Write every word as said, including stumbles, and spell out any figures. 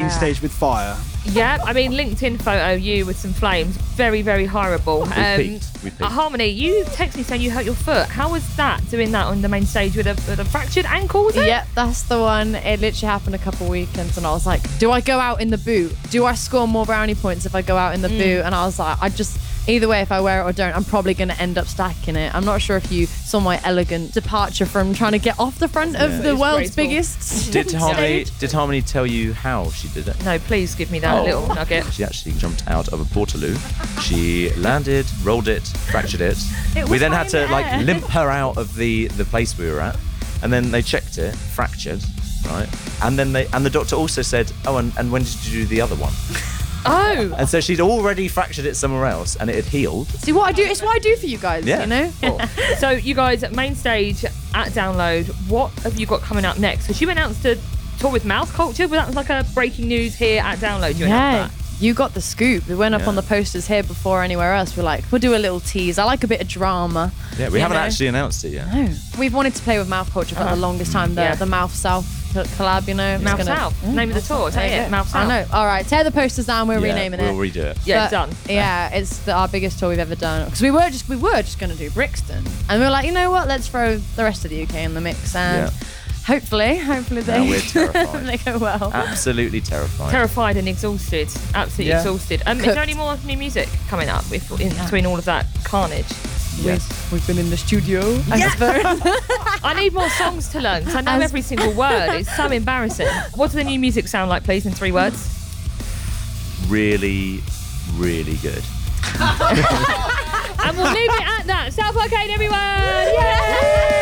main stage with fire. Yeah, I mean, LinkedIn photo, you with some flames, very, very hireable. We Um, peaked. We peaked. uh, Harmony, you texted me saying you hurt your foot. How was that, doing that on the main stage with a, with a fractured ankle, was it? Yeah, that's the one. It literally happened a couple weekends, and I was like, do I go out in the boot? Do I score more brownie points if I go out in the Mm. boot? And I was like, I just, either way, if I wear it or don't, I'm probably going to end up stacking it. I'm not sure if you saw my elegant departure from trying to get off the front Yeah. of the It's world's graceful. biggest Did Harmony, stage. did Harmony tell you how she did it? No, please give me that Oh. little nugget. She actually jumped out of a portaloo. She landed, rolled it, fractured it. It we was then high had in to the like air. limp her out of the, the place we were at, and then they checked it, fractured, right? And then they and the doctor also said, oh, and, and when did you do the other one? Oh, And so she'd already fractured it somewhere else, and it had healed. See what I do? It's what I do for you guys, Yeah. you know? so you guys, main stage at Download, what have you got coming up next? Because you announced a tour with Mouth Culture, but that was like a breaking news here at Download. You Yeah, announced that. you got the scoop. We went up Yeah. on the posters here before anywhere else. We're like, we'll do a little tease. I like a bit of drama. Yeah, we You haven't know? actually announced it yet. No. We've wanted to play with Mouth Culture for Uh-huh. the longest time. The Yeah. the Mouth South collab, you know. It's Mouth gonna- South, Mm, name of the tour. Is that There you it? go. Mouth South. I know. All right, tear the posters down. We're Yeah, renaming we'll it. redo it. Yeah, But, done. Yeah, it's the, our biggest tour we've ever done. Because we were just we were just going to do Brixton, and we were like, you know what? Let's throw the rest of the U K in the mix, and Yeah. hopefully, hopefully they, Now we're terrified. they go well. Absolutely terrified. Terrified and exhausted. Absolutely Yeah. exhausted. Um, is Cooked. there any more new music coming up if, in between all of that carnage? Yes. We've been in the studio. I suppose. I need more songs to learn because I know As- every single word. It's so embarrassing. What does the new music sound like, please, in three words? Really, really good. And we'll leave it at that. South Arcade, everyone! Yay!